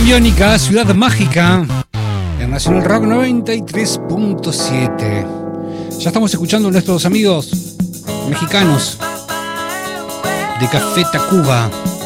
Biónica, Ciudad Mágica, en Nacional Rock 93.7. Ya estamos escuchando a nuestros amigos mexicanos de Café Tacuba.